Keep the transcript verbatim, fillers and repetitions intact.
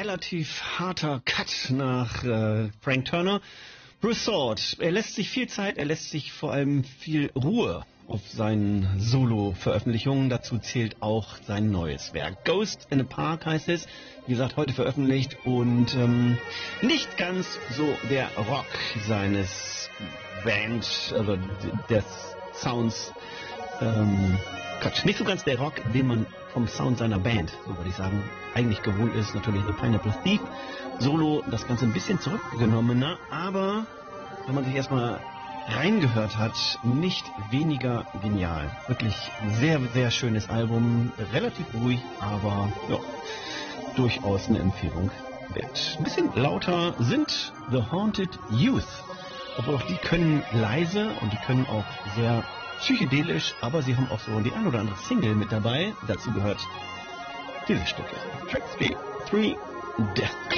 relativ harter Cut nach äh, Frank Turner. Bruce Sword, er lässt sich viel Zeit, er lässt sich vor allem viel Ruhe auf seinen Solo-Veröffentlichungen. Dazu zählt auch sein neues Werk. Ghost in a Park heißt es. Wie gesagt, heute veröffentlicht und ähm, nicht ganz so der Rock seines Band, also des Sounds, ähm, Quatsch, nicht so ganz der Rock, den man vom Sound seiner Band, so würde ich sagen, eigentlich gewohnt ist. Natürlich The Pineapple Thief. Solo das Ganze ein bisschen zurückgenommener, aber wenn man sich erstmal reingehört hat, nicht weniger genial. Wirklich sehr, sehr schönes Album, relativ ruhig, aber ja, durchaus eine Empfehlung wert. Ein bisschen lauter sind The Haunted Youth. Obwohl auch die können leise und die können auch sehr psychedelisch, aber sie haben auch so die ein oder andere Single mit dabei. Dazu gehört dieses Stück. Track drei, Death.